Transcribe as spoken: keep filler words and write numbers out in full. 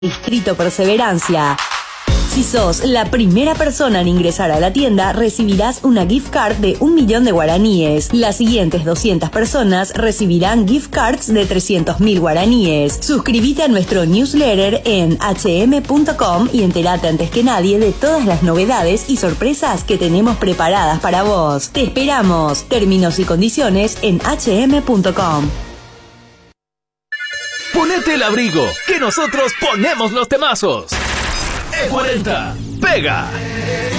Distrito Perseverancia. Si sos la primera persona en ingresar a la tienda, recibirás una gift card de un millón de guaraníes. Las siguientes doscientas personas recibirán gift cards de trescientos mil guaraníes. Suscríbete a nuestro newsletter en hache eme punto com y entérate antes que nadie de todas las novedades y sorpresas que tenemos preparadas para vos. Te esperamos. Términos y condiciones en hache eme punto com. Ponete el abrigo, que nosotros ponemos los temazos. E cuarenta, pega.